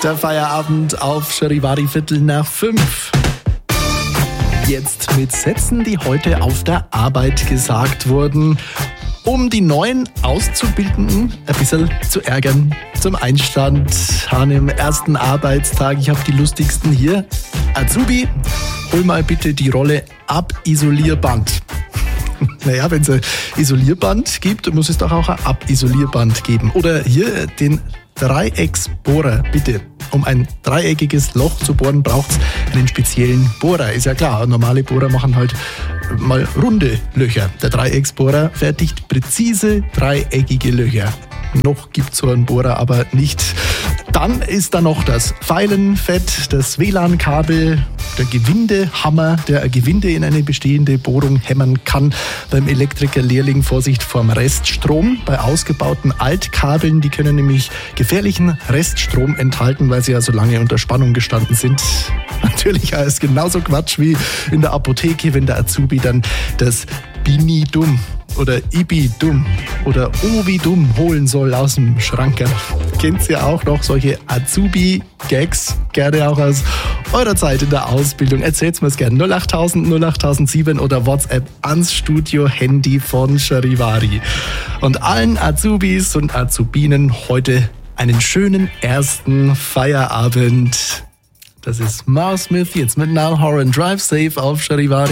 Der Feierabend auf Charivari 4:15. Jetzt mit Sätzen, die heute auf der Arbeit gesagt wurden, um die neuen Auszubildenden ein bisschen zu ärgern. Zum Einstand an dem ersten Arbeitstag. Ich habe die lustigsten hier. Azubi, hol mal bitte die Rolle Abisolierband. Naja, wenn es ein Isolierband gibt, muss es doch auch ein Abisolierband geben. Oder hier den Dreiecksbohrer, bitte. Um ein dreieckiges Loch zu bohren, braucht es einen speziellen Bohrer. Ist ja klar, normale Bohrer machen halt mal runde Löcher. Der Dreiecksbohrer fertigt präzise dreieckige Löcher. Noch gibt es so einen Bohrer, aber nicht. Dann ist da noch das Feilenfett, das WLAN-Kabel, der Gewindehammer, der ein Gewinde in eine bestehende Bohrung hämmern kann. Beim Elektrikerlehrling Vorsicht vorm Reststrom. Bei ausgebauten Altkabeln, die können nämlich gefährlichen Reststrom enthalten, weil sie ja so lange unter Spannung gestanden sind. Natürlich ist genauso Quatsch wie in der Apotheke, wenn der Azubi dann das Bini-Dumm oder Ibi-Dumm oder Obi-Dumm holen soll aus dem Schrank. Kennt ihr auch noch solche Azubi-Gags? Gerne auch aus eurer Zeit in der Ausbildung. Erzählt's mir's gerne. 08000 08007 oder WhatsApp ans Studio-Handy von Charivari. Und allen Azubis und Azubinen heute einen schönen ersten Feierabend. Das ist Mars Smith jetzt mit Now Horan Drive Safe auf Charivari.